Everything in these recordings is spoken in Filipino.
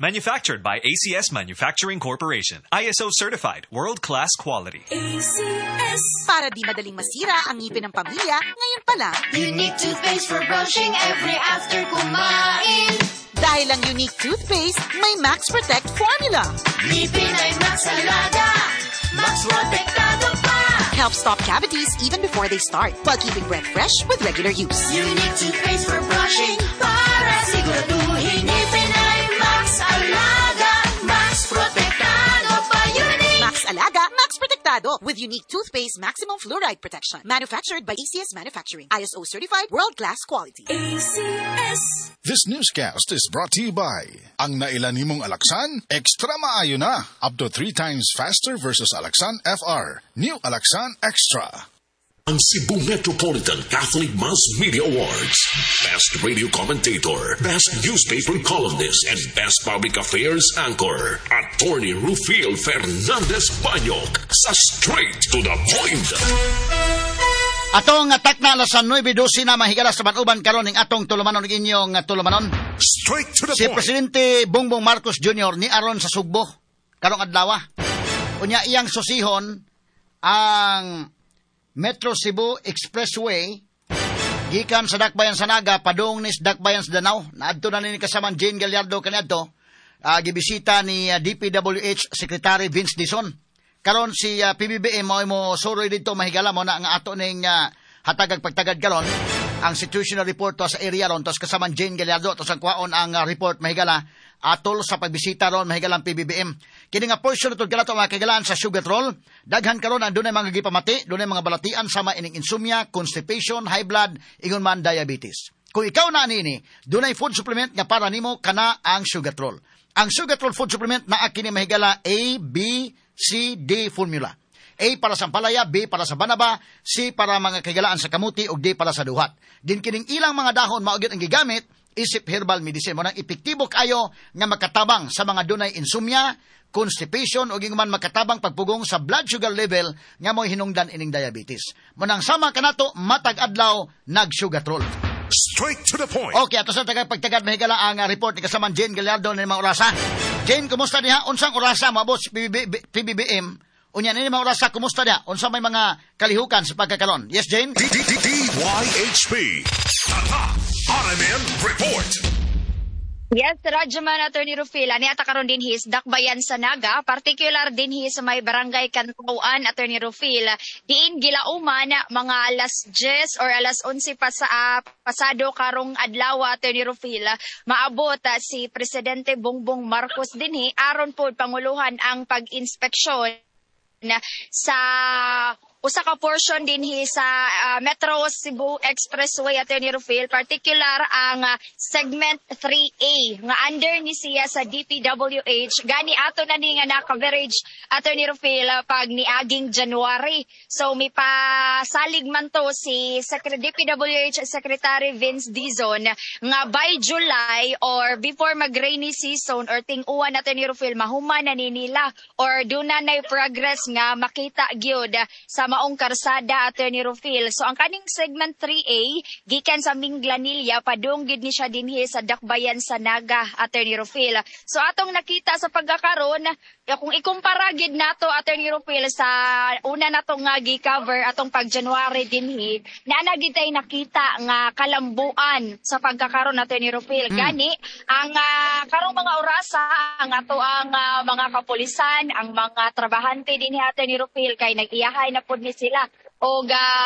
Manufactured by ACS Manufacturing Corporation. ISO certified, world-class quality. ACS. Para di madaling masira ang ngipin ng pamilya, ngayon pa lang. Unique toothpaste for brushing every after kumain. Dahil ang unique toothpaste, may Max Protect formula. Ngipin ay Max Alaga. Max Protectado pa. Helps stop cavities even before they start, while keeping breath fresh with regular use. Unique toothpaste for brushing para siguraduhin ngipin ay Max Alaga. Max Protectado pa. Unique. Max Alaga, Max Protectado with unique toothpaste maximum fluoride protection. Manufactured by ACS Manufacturing. ISO certified, world-class quality. ACS. This newscast is brought to you by ang nailanimong Alaxan, extra maayo na. Up to 3 times faster versus Alaxan FR. New Alaxan Extra. Ang Cebu Metropolitan Catholic Mass Media Awards. Best Radio Commentator, Best Newspaper Columnist, and Best Public Affairs Anchor. Attorney Rufil Fernandez Banyok sa Straight to the Point. Atong atak na alas 9:12 na mahigala sa Banuban karon ning atong tulumanon ng inyong tulumanon. Straight to the Si Point. Presidente Bongbong Marcos Jr. ni aron sa Sugbo karong adlaw. Unya iyang susihon ang Metro Cebu Expressway gikan sa Dakbayan sa Naga padung ni Dakbayan sa Danau. Naadto na ni kasamang Jane Gallardo kaniadto. Gibisita ni DPWH Secretary Vince Dizon. Karon si PBBM mo suroy dito mahigala mo na ang ato ning hatagag pagtagad karon ang situational report to sa area ron tos kasamang Jane Gallardo tos ang kwaon ang report mahigala atol sa pagbisita ron mahigalang PBBM. Kini nga portion tud kanato mga kagalaan sa sugar roll daghan karon ang dunay mga gipamati, dunay mga balatian sama ining insomnia, constipation, high blood, ingon man diabetes. Kung ikaw na anini, dunay food supplement nga para nimo kana ang sugar roll. Ang sugar roll food supplement naa kini mahigala A, B, C, D formula. A para sa palaya, B para sa banaba, C para mga kagalaan sa kamuti, ug D para sa duhat. Din kining ilang mga dahon maugit ang gigamit, isip herbal medicine mo nang epektibo kayo nga makatabang sa mga dunay insomnia, constipation, o man makatabang pagpugong sa blood sugar level nga mo hinungdan ining diabetes. Munang sama kanato matag adlaw nag-sugar roll. Straight to the Point. Okay, ato sa tagapagtagad mahigala ang report ni kasamang Jane Gallardo ng mga orasa. Jane, kumusta diha? Unsang orasa maabot si PBBM? Unya ni mga orasa, kumusta diha? Unsa may mga kalihukan sa pagkakaron? Yes, Jane? DYHP. Tata RMN Report. Yes, Radyaman Attorney Rufil, ani ata karon din his Dakbayan sa Naga, particular din his may barangay Kantuan Attorney Rufil. Diin gilauman mga alas 10 or alas 11 pa sa pasado karong adlaw Attorney Rufil. Maabot si Presidente Bongbong Marcos dinhi aron pod panguluhan ang pag-inspeksyon sa usa ka portion din sa Metro Cebu Expressway Attorney Rufil, particular ang segment 3A nga under ni siya sa DPWH gani ato na ni nga naka-average Attorney Rufil pag niaging January. So may pasalig man to si DPWH Secretary Vince Dizon nga by July or before mag-rainy season or ting-uwan Attorney Rufil mahuman na ni nila or duna na progress nga makita gyud sa maong karsada Attorney Rufil. So ang kaning segment 3A gikan sa Minglanilla padung gid ni siya dinhi sa Dakbayan sa Naga Attorney Rufil. So atong nakita sa pagkakaron kung ikumpara gid nato Attorney Rufil sa una nato nga gi-cover atong pag January dinhi na gid tay nakita nga kalambuan sa pagkakaron Attorney Rufil. Gani ang karong mga orasa ang ato ang mga kapulisan, ang mga trabahante dinhi Attorney Rufil kay nag-iyahay na pud ni sila o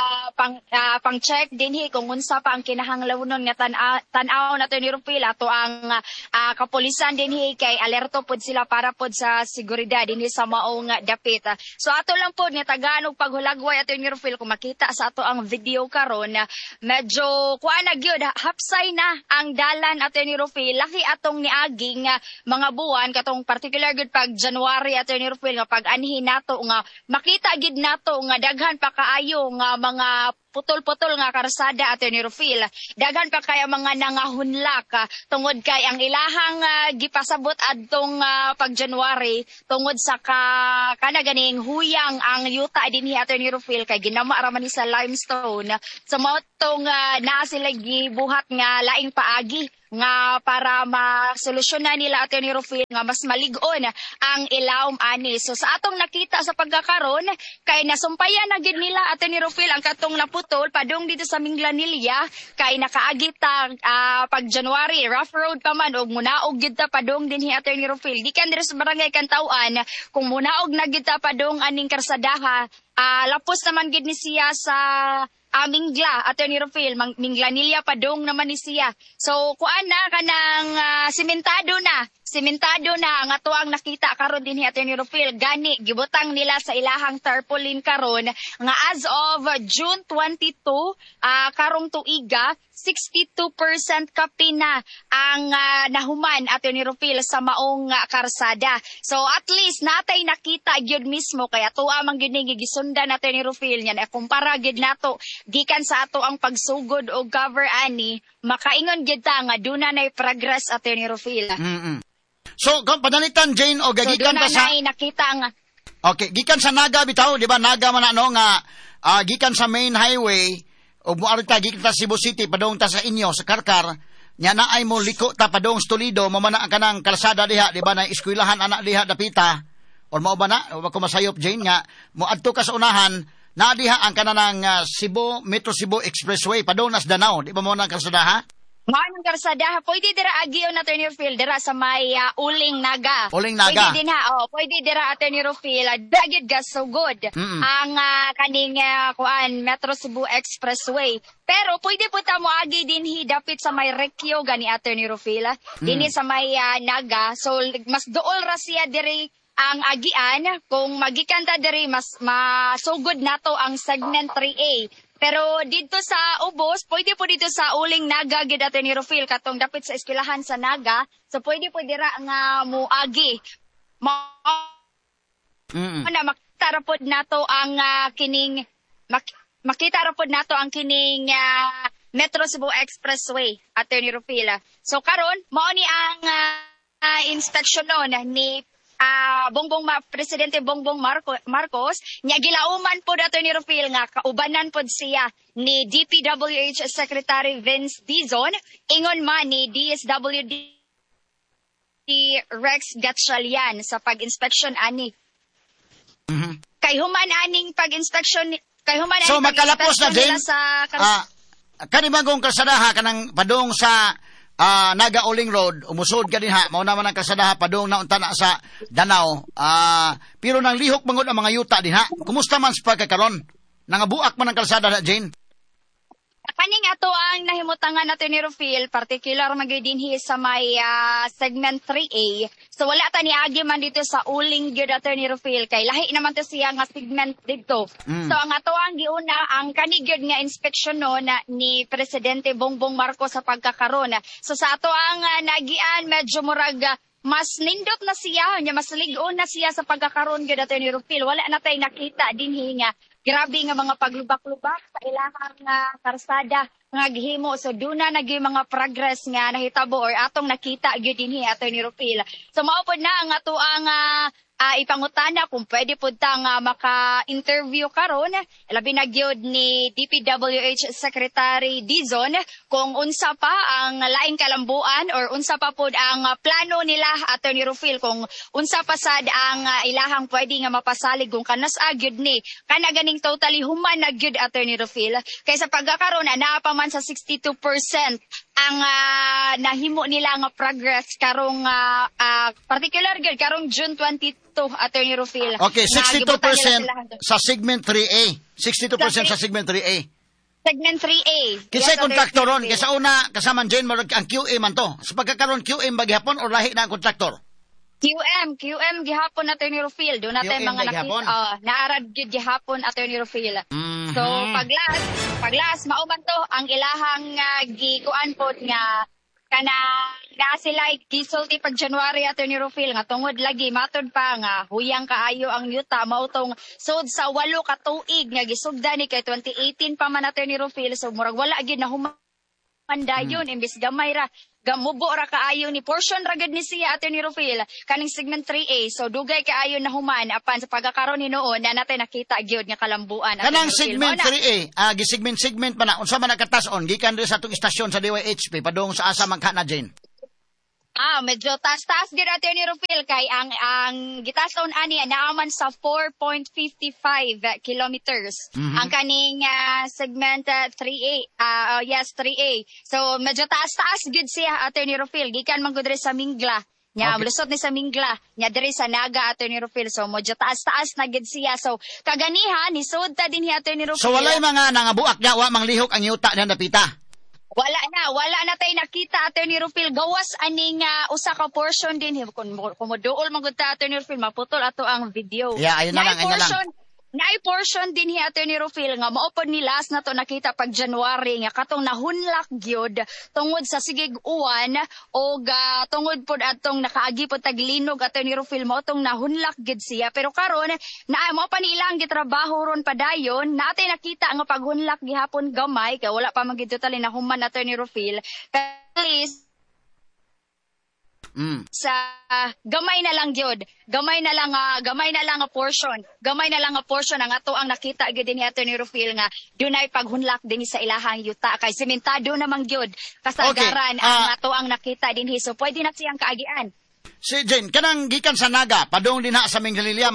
pang check dinhi kung unsa pa ang kinahanglanon nga tan-aw nato ni Rufil ato ang kapulisan dinhi kay alerto pod sila para pod sa seguridad dinhi sa maong dapit. So ato lang pod nga tagaan og paghulagway ato ni Rufil kung makita sa ato ang video karon medyo kuana gyud hapsay na ang dalan ato ni Rufil laki atong niaging mga buwan katong particular gud pag January ato ni Rufil nga pag anhi nato nga makita gid nato nga daghan pa kaayo nga mga putol-putol nga karsada Attorney Rufil. Daghan pa kay ang mga nangahunlak tungod kay ang ilahang gipasabot adtong pag January tungod sa kana ganing huyang ang yuta dinhi Attorney Rufil kay ginama ra man ni sa limestone. So mao tong naa sila gibuhat nga laing paagi nga para masolusyonan nila Attorney Rufil nga mas malig-on ang ilawom ani. So sa atong nakita sa pagkakaron kay nasumpayan na gid nila Attorney Rufil ang katong naputol padung dito sa Minglanilla kay nakaagit pag January rough road pa man og munaog gid ta padung dinhi Attorney Rufil. Di kan diri sa barangay Kantawan kung munaog na gid ta padung aning karsadaha lapos naman gid ni siya sa Mingla, Attorney Rufil, Minglanilla padung naman ni siya. So, kuan na kanang simentado na ang atuang nakita karon dinhi Attorney Rufil. Gani, gibutang nila sa ilahang tarpaulin karon nga as of June 22, karong tuiga, 62% kapi na ang nahuman Attorney Rufil sa maong karsada. So at least natay nakita gyud mismo kaya tuwa man gyud ni gisundan Attorney Rufil niyan kumpara gyud nato gikan sa ato ang pagsugod og cover ani makaingon gyud ta nga duna nay progress Attorney Rufil. So kung padalitan Jane o gikan ta sa nakita nga okay, gikan sa Naga bitaw, di ba? Naga man ano nga gikan sa main highway o muari ta gikan ta Cebu City padung ta sa inyo sa Karkar nya naay mo liko ta padung sa Toledo mo man ang kanang kalsada diha di ba na eskwelahan anak diha dapita or mao ba na ko masayop Jane nga mo adto ka sa unahan na diha ang kanang Cebu Metro Cebu Expressway padung nas Danao di ba mo nang kalsada ha? Maanong karsada, pwede dira agyo na Attorney Rufil, dira sa may Uling Naga. Uling Naga. Pwede din pwede dira Attorney Rufil, dagid gas so good. Ang kaning Metro Cebu Expressway. Pero pwede po ta mo agi din hidapit sa may Recchio gani Attorney Rufil, dinhi sa may Naga. So mas dool ra siya diri ang agian kung magikan ta diri mas masugod nato ang segment 3A. Pero dito sa Ubos, pwede po dito sa Uling Naga gid Attorney Rufil katong dapit sa eskwelahan sa Naga. So pwede po dira nga muagi. Makita ra pod nato ang kining makita ra pod nato ang kining Metro Cebu Expressway Attorney Rufil. So karon mao ni ang inspection ni Presidente Bongbong Marcos nya gilauman po Attorney Rufil nga kaubanan pod siya ni DPWH Secretary Vince Dizon ingon man ni DSWD Rex Gatchalian sa pag-inspection ani. Kay human aning pag-inspection so makalapos na din kanibagong kalsadaha kanang padung sa Naga Uling Road, umusod ka din ha, mao naman ang kasadaha padung na unta na sa Danao. Pero nang lihok mangod ang mga yuta din ha. Kumusta man sa pagkakaron? Nangabuak man ang kalsada na Jane? Kaning ato ang nahimutangan natin ni Rufil, particular magidinhi sa may segment 3A. So wala ta ni agi man dito sa Uling gyud Attorney Rufil kay lahi naman to siya nga segment dito. So ang ato ang giuna ang kani gyud nga inspeksyon no na ni Presidente Bongbong Marcos sa pagkakaron. So sa ato ang nagian medyo murag mas nindot na siya, mas ligon na siya sa pagkakaron gyud Attorney Rufil. Wala na tay nakita dinhi nga grabe nga mga paglubak-lubak sa ilahang karsada nga gihimo. So duna naging mga progress nga nahitabo or atong nakita gyud dinhi Attorney Rufil. So mao pod na ang ato ang ipangutana kung pwede pod ta nga maka-interview karon labi na gyud ni DPWH Secretary Dizon kung unsa pa ang laing kalambuan or unsa pa pod ang plano nila Attorney Rufil kung unsa pa sad ang ilahang pwede nga mapasalig kung kanas gyud ni kana ganing totally human na gyud Attorney Rufil kaysa pagkakaron naa pa man sa 62% ang nahimo nila nga progress karong particular gyud karong June 22 Attorney Rufil. Okay, 62% sa segment 3A. 62% sa segment 3A. Segment 3A. Kisay kontraktor ron, kaysa una kasaman Jane ang QA man to. Sa pagkakaroon QA ba gihapon o lahi na ang kontraktor? QM gihapon Attorney Rufil. Doon natin mga nakita. Naarad gyud gihapon Attorney Rufil. So paglas mauman to ang ilahang gikuan pod nga na sila gisulti pag January Attorney Rufil nga tungod lagi matod pa nga huyang kaayo ang yuta mao tong sud sa 8 ka tuig nga gisugdan ni kay 2018 pa man Attorney Rufil so murag wala gyud na humandayon imbis gamay ra gamubo ra kaayo ni portion ragad ni siya Attorney Rufil kaning segment 3A so dugay kaayo na human apan sa pagkakaroon ni noon na natay nakita gyud nga kalambuan Kanang segment 3A, gi-segment pa na unsa man nakatas-on gikan diri sa atong istasyon sa DYHP padung sa asa man kana Jane. Medyo taas-taas din Attorney Rufil kay ang gitason ani naaman sa 4.55 kilometers. Ang kaning segment 3A, 3A. So medyo taas-taas gud siya Attorney Rufil gikan man gud sa Mingla. Nya lusot ni sa Mingla, nya diri sa Naga Attorney Rufil. So medyo taas-taas na gud siya. So kaganiha ni sud ta din Attorney Rufil. So walay mga nangabuak nya wa manglihok ang yuta na napita. Wala na tayo nakita Attorney Rufil gawas aning usa ka portion din kung moduol man gud ta Attorney Rufil maputol ato ang video. Yeah, ayun na lang. Naay portion din hi Attorney Rufil nga maupod ni last na to nakita pag January nga katong nahunlak gyud tungod sa sigig uwan o tungod pod atong nakaagi pod taglinog Attorney Rufil mo tong nahunlak gyud siya pero karon na mo pa nilang gitrabaho ron padayon natay nakita nga paghunlak gihapon gamay kay wala pa man gyud totally na human Attorney Rufil please sa gamay na lang gyud gamay na lang nga portion ang ato ang nakita gyud ni Attorney Rufil nga dunay paghunlak din sa ilahang yuta kay sementado namang gyud kasagaran ang ato ang nakita dinhi so pwede na siyang kaagian. Si Jane kanang gikan sa Naga padung dinha sa Minghalilya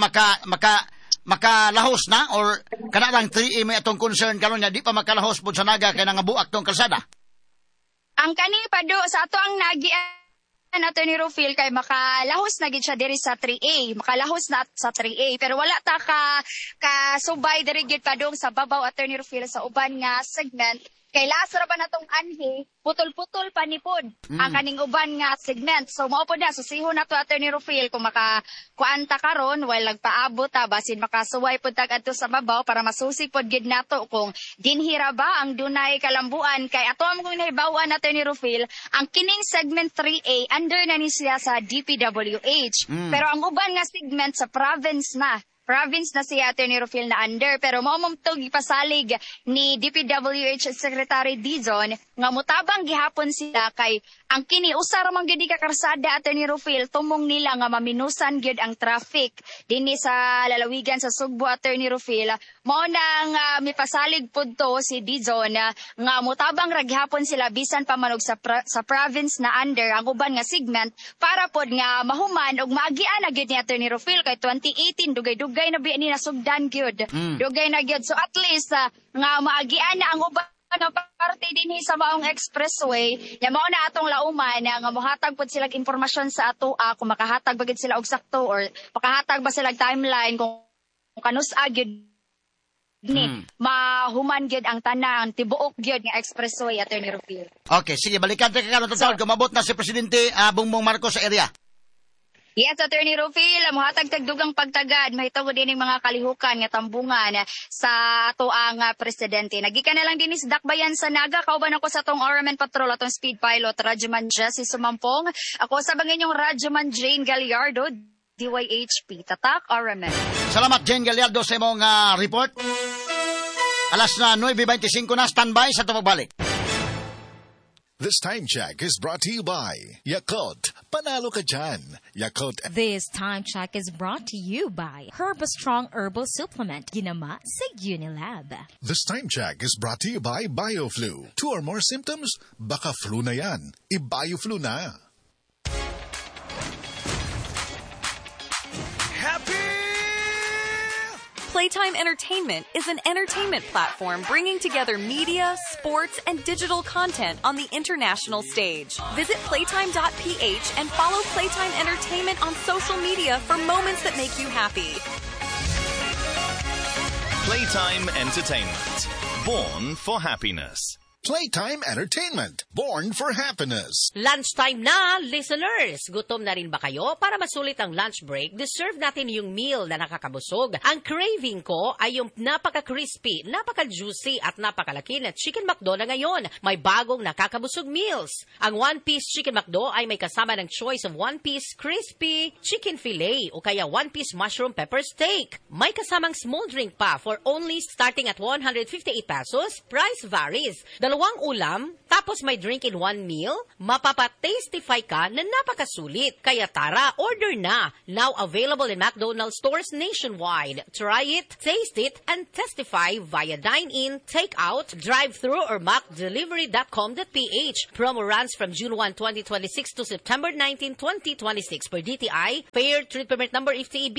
makalahos na or kana lang 3A may atong concern karon nga di pa makalahos pud sa Naga kay nangabuak tong kalsada. Ang kani pado sa ato ang nagian Attorney Rufil kay makalahos na gid siya diri sa 3A makalahos na sa 3A pero wala ta ka subay diri gid padung sa babaw Attorney Rufil sa uban nga segment kay last ra ba natong anhi putol-putol panipod ang kaning uban nga segment so mao pod na susihon nato Attorney Rufil kung makakuanta karon while nagpaabot basin makasuway pod tag adto sa babaw para masusi pod gid nato kung dinhira ba ang dunay kalambuan kay ato ang kung nahibaw-an Attorney Rufil ang kining segment 3A under na ni siya sa DPWH pero ang uban nga segment sa province na siya Attorney Rufil na under pero mao tong gipasalig ni DPWH Secretary Dizon nga mutabang gihapon sila kay ang kini usar man gyud ka karsada Attorney Rufil tumong nila nga maminusan gyud ang traffic dinhi sa lalawigan sa Sugbo Attorney Rufil mao nang mipasalig pud to si Dizon nga mutabang ra gihapon sila bisan pa manog sa province na under ang uban nga segment para pod nga mahuman og maagian na gyud ni Attorney Rufil kay 2018 dugay na biya ni nasugdan gyud. Dugay na gyud. So at least nga maagian na ang uban nga parte dinhi sa maong expressway. Ya mao na atong lauman nga mohatag pud sila impormasyon sa ato kung makahatag ba gid sila og sakto or makahatag ba sila timeline kung kanus-a gyud ni mahuman gyud ang tanan tibuok gyud nga expressway Attorney Rufil. Okay, sige balikan ta karon tawag kumabot na si Presidente Bongbong Marcos sa area. Yes, Attorney Rufil, mohatag tagdugang pagtagad mahitungod dining mga kalihukan nga tambungan sa ato ang presidente. Nagikan na lang din is dakbayan sa Naga, kauban ako sa atong Ormen Patrol atong speed pilot Radyoman Jessie Sumampong. Ako sa banginyong Radyoman Jane Gallardo, DYHP, Tatak Ormen. Salamat Jane Gallardo sa imong report. Alas na 9:25 na standby sa pagbalik. This time check is brought to you by Yakult. Panalo ka dyan. Yakult. This time check is brought to you by Herbastrong Herbal Supplement. Ginama sa Unilab. This time check is brought to you by BioFlu. 2 or more symptoms? Baka flu na yan. I-BioFlu na. Playtime Entertainment is an entertainment platform bringing together media, sports, and digital content on the international stage. Visit playtime.ph and follow Playtime Entertainment on social media for moments that make you happy. Playtime Entertainment. Born for happiness. Playtime Entertainment, born for happiness. Lunchtime na, listeners! Gutom na rin ba kayo? Para masulit ang lunch break, deserve natin yung meal na nakakabusog. Ang craving ko ay yung napaka-crispy, napaka-juicy at napakalaki na Chicken McDo na ngayon. May bagong nakakabusog meals. Ang one-piece Chicken McDo ay may kasama ng choice of one-piece crispy chicken fillet o kaya one-piece mushroom pepper steak. May kasamang small drink pa for only starting at 158 pesos. Price varies. 2 ulam, tapos may drink in 1 meal, mapapa-tastify ka na napakasulit. Kaya tara, order na. Now available in McDonald's stores nationwide. Try it, taste it, and testify via dine-in, take-out, drive-thru, or macdelivery.com.ph. Promo runs from June 1, 2026 to September 19, 2026 per DTI, Fair Treat Permit Number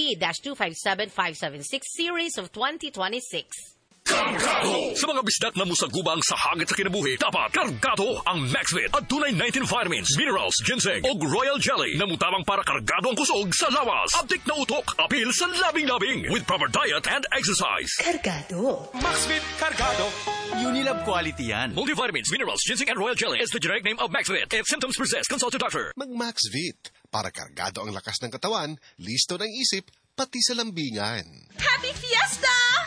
FTEB-257576 Series of 2026. Kargado! Sa mga bisdak na musagubang sa hagit sa kinabuhi, dapat kargado ang Maxvit at tunay 19 vitamins, minerals, ginseng o royal jelly na mutabang para kargado ang kusog sa lawas. Uptik na utok, apil sa labing-labing with proper diet and exercise. Kargado. Maxvit Cargado. Unilab quality yan. Multivitamins, minerals, ginseng and royal jelly is the generic name of Maxvit. If symptoms persist, consult your doctor. Mag-Maxvit para kargado ang lakas ng katawan, listo ng isip, pati sa lambingan. Happy Fiesta!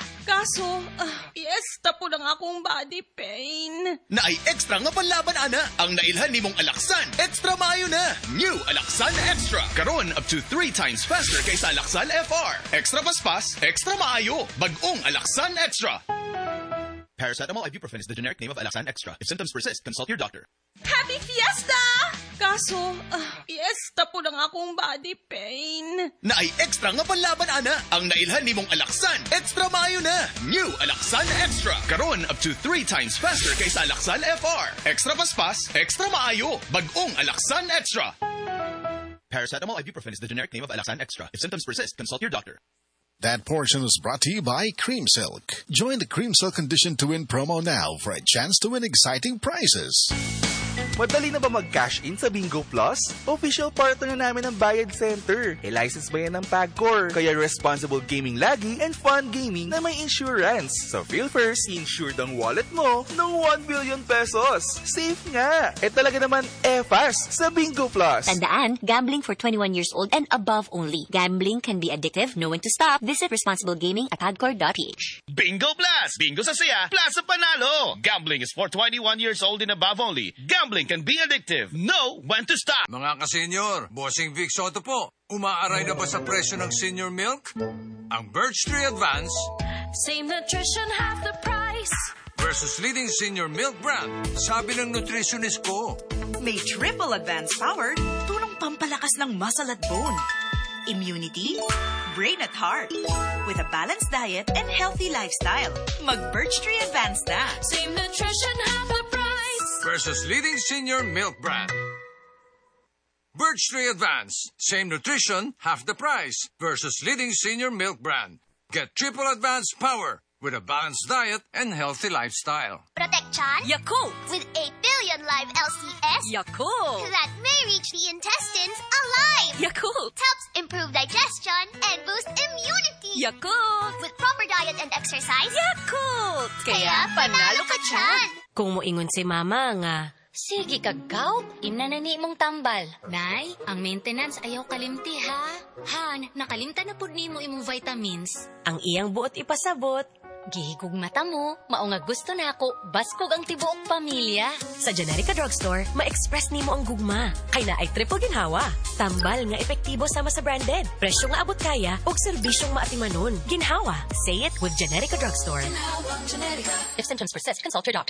Kaso, fiesta po lang akong body pain. Na ay extra nga panlaban, ana. Ang nailhan ni mong Alaksan, extra maayo na. New Alaksan Extra. Karon up to 3 times faster kaysa Alaksan FR. Extra paspas, extra maayo. Bagong Alaksan Extra. Paracetamol ibuprofen is the generic name of Alaksan Extra. If symptoms persist, consult your doctor. Happy Fiesta! Kaso, fiesta po lang akong body pain. Na ay extra nga panlaban, ana. Ang nailhan ni mong Alaksan, extra maayo na. New Alaksan Extra. Karon up to 3 times faster kaysa Alaksan FR. Extra paspas, extra maayo. Bagong Alaksan Extra. Paracetamol ibuprofen is the generic name of Alaksan Extra. If symptoms persist, consult your doctor. That portion was brought to you by Cream Silk. Join the Cream Silk Condition to Win promo now for a chance to win exciting prizes. Madali na ba mag-cash in sa Bingo Plus? Official partner na namin ng Bayad Center. License ba yan ng PAGCOR? Kaya responsible gaming lagi and fun gaming na may insurance. So feel first, insured ang wallet mo ng 1 billion pesos. Safe nga. Talaga naman fast sa Bingo Plus. Tandaan, gambling for 21 years old and above only. Gambling can be addictive. Know when to stop. Visit responsiblegaming@pagcor.ph. Bingo Plus! Bingo sa saya, plus sa panalo! Gambling is for 21 years old and above only. Gambling can be addictive. Know when to stop. Mga ka-senior, Bossing Vic Soto po. Umaaray na ba sa presyo ng senior milk? Ang Birch Tree Advance, Same nutrition, half the price. versus leading senior milk brand. Sabi ng nutritionist ko. May triple advanced power, tulong pampalakas ng muscle at bone, immunity, brain at heart. With a balanced diet and healthy lifestyle, mag-Birch Tree Advance na. Same nutrition, half the price. Versus leading senior milk brand. Birch Tree Advance. Same nutrition, half the price. Versus leading senior milk brand. Get triple advanced power with a balanced diet and healthy lifestyle. Protection Yakult with 8 billion live LCS Yakult that may reach the intestines alive. Yakult Helps improve digestion and boost immunity. Yakult With proper diet and exercise. Yakult. Kaya panalo ka dyan. Kung moingon si mama nga, sige kagkaw, imnanani mong tambal. Nay, ang maintenance ayaw kalimti ha. Han, nakalimta na pud nimo imong vitamins. ang iyang buot ipasabot. Gihigog mata mo, mao nga gusto na ako, baskog ang tibuok pamilya. Sa Generica Drugstore, ma-express nimo ang gugma. Kay na ay triple ginhawa. Tambal nga epektibo sama sa branded. Presyo nga abot kaya ug serbisyong maatimanon. Ginhawa. Say it with Generica Drugstore. If symptoms persist, consult your doctor.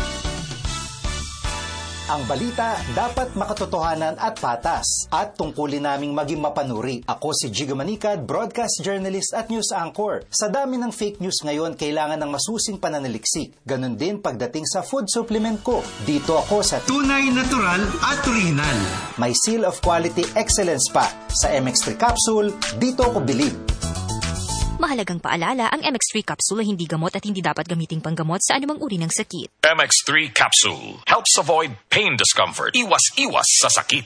Ang balita dapat makatotohanan at patas at tungkulin naming maging mapanuri. Ako si Gigo Manicad, broadcast journalist at news anchor. Sa dami ng fake news ngayon, kailangan ng masusing pananaliksik. Ganon din pagdating sa food supplement ko. Dito ako sa tunay, natural at original. May seal of quality excellence pa. Sa MX3 capsule, dito ako bilib. Mahalagang paalala, ang MX3 capsule ay hindi gamot at hindi dapat gamiting panggamot sa anumang uri ng sakit. MX3 Capsule helps avoid pain discomfort. Iwas-iwas sa sakit.